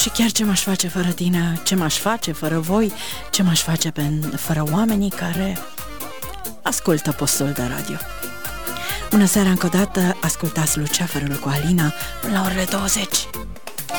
Și chiar ce m-aș face fără tine, ce m-aș face fără voi, ce m-aș face fără oamenii care ascultă postul de radio. Bună seara încă o dată, ascultați Luceafărul cu Alina până la orele 20.